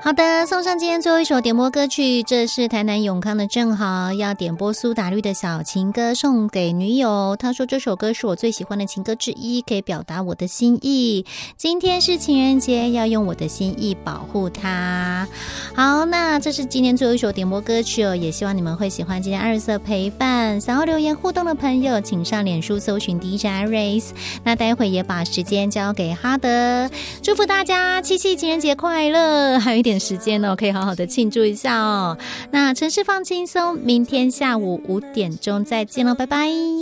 好的，送上今天最后一首点播歌曲，这是台南永康的正好要点播苏打绿的小情歌送给女友。他说这首歌是我最喜欢的情歌之一，可以表达我的心意。今天是情人节，要用我的心意保护他。好，那这是今天最后一首点播歌曲哦，也希望你们会喜欢今天24的陪伴。想要留言互动的朋友，请上脸书搜寻 DJ Iris。那待会也把时间交给哈德，祝福大家七夕情人节快乐，还有一点时间哦，可以好好的庆祝一下哦。那城市放轻松，明天下午5点钟再见了，拜拜。